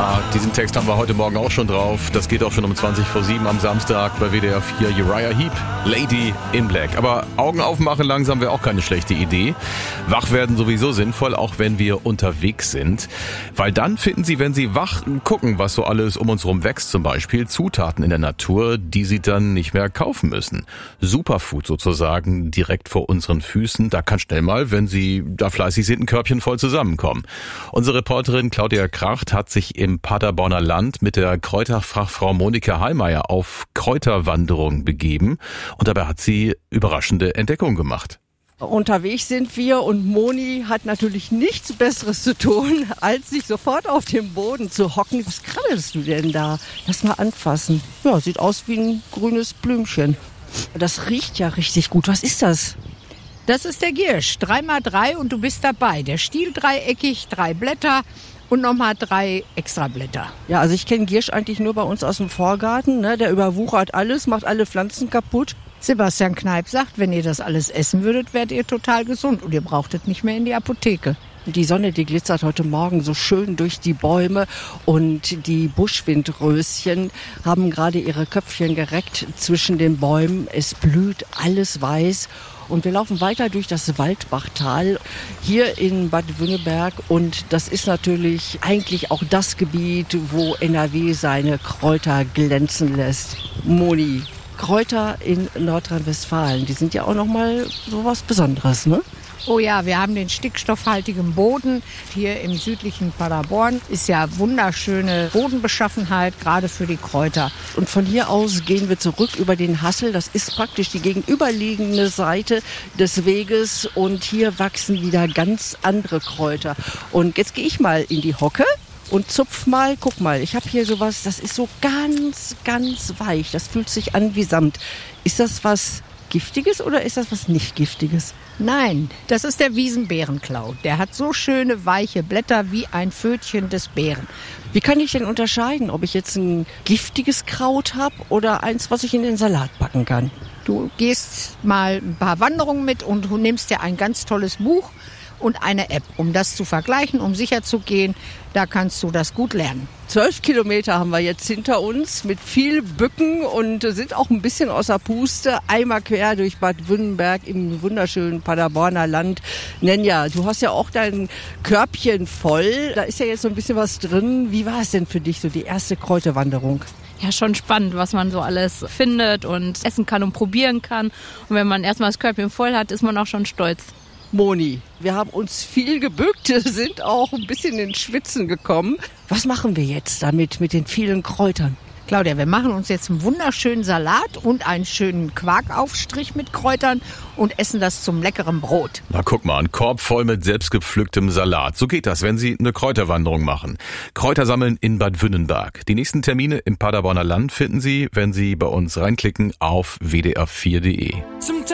Diesen Text haben wir heute Morgen auch schon drauf. Das geht auch schon um 7:20 am Samstag bei WDR 4. Uriah Heep, Lady in Black. Aber Augen aufmachen langsam wäre auch keine schlechte Idee. Wach werden sowieso sinnvoll, auch wenn wir unterwegs sind. Weil dann finden Sie, wenn Sie wach gucken, was so alles um uns rum wächst, zum Beispiel Zutaten in der Natur, die Sie dann nicht mehr kaufen müssen. Superfood sozusagen direkt vor unseren Füßen. Da kann schnell mal, wenn Sie da fleißig sind, ein Körbchen voll zusammenkommen. Unsere Reporterin Claudia Kracht hat sich im Paderborner Land mit der Kräuterfachfrau Monika Hallmeier auf Kräuterwanderung begeben und dabei hat sie überraschende Entdeckungen gemacht. Unterwegs sind wir und Moni hat natürlich nichts Besseres zu tun, als sich sofort auf den Boden zu hocken. Was krabbelst du denn da? Lass mal anfassen. Ja, sieht aus wie ein grünes Blümchen. Das riecht ja richtig gut. Was ist das? Das ist der Giersch. 3x3 und du bist dabei. Der Stiel dreieckig, 3 Blätter. Und nochmal 3 extra Blätter. Ja, also ich kenne Giersch eigentlich nur bei uns aus dem Vorgarten. Ne? Der überwuchert alles, macht alle Pflanzen kaputt. Sebastian Kneip sagt, wenn ihr das alles essen würdet, wärt ihr total gesund und ihr brauchtet nicht mehr in die Apotheke. Die Sonne, die glitzert heute Morgen so schön durch die Bäume und die Buschwindröschen haben gerade ihre Köpfchen gereckt zwischen den Bäumen. Es blüht alles weiß. Und wir laufen weiter durch das Waldbachtal hier in Bad Wünnenberg. Und das ist natürlich eigentlich auch das Gebiet, wo NRW seine Kräuter glänzen lässt. Moni, Kräuter in Nordrhein-Westfalen, die sind ja auch nochmal so was Besonderes, ne? Oh ja, wir haben den stickstoffhaltigen Boden. Hier im südlichen Paderborn ist ja wunderschöne Bodenbeschaffenheit, gerade für die Kräuter. Und von hier aus gehen wir zurück über den Hassel. Das ist praktisch die gegenüberliegende Seite des Weges. Und hier wachsen wieder ganz andere Kräuter. Und jetzt gehe ich mal in die Hocke und zupf mal. Guck mal, ich habe hier sowas, das ist so ganz, ganz weich. Das fühlt sich an wie Samt. Ist das was Giftiges oder ist das was nicht Giftiges? Nein, das ist der Wiesenbärenklau. Der hat so schöne, weiche Blätter wie ein Pfötchen des Bären. Wie kann ich denn unterscheiden, ob ich jetzt ein giftiges Kraut habe oder eins, was ich in den Salat packen kann? Du gehst mal ein paar Wanderungen mit und du nimmst dir ein ganz tolles Buch und eine App, um das zu vergleichen, um sicher zu gehen. Da kannst du das gut lernen. 12 Kilometer haben wir jetzt hinter uns mit viel Bücken und sind auch ein bisschen außer Puste. Einmal quer durch Bad Wünnenberg im wunderschönen Paderborner Land. Nenja, du hast ja auch dein Körbchen voll. Da ist ja jetzt so ein bisschen was drin. Wie war es denn für dich, so die erste Kräuterwanderung? Ja, schon spannend, was man so alles findet und essen kann und probieren kann. Und wenn man erstmal das Körbchen voll hat, ist man auch schon stolz. Moni, wir haben uns viel gebückt, sind auch ein bisschen ins Schwitzen gekommen. Was machen wir jetzt damit mit den vielen Kräutern? Claudia, wir machen uns jetzt einen wunderschönen Salat und einen schönen Quarkaufstrich mit Kräutern und essen das zum leckeren Brot. Na guck mal, ein Korb voll mit selbstgepflücktem Salat. So geht das, wenn Sie eine Kräuterwanderung machen. Kräuter sammeln in Bad Wünnenberg. Die nächsten Termine im Paderborner Land finden Sie, wenn Sie bei uns reinklicken auf wdr4.de.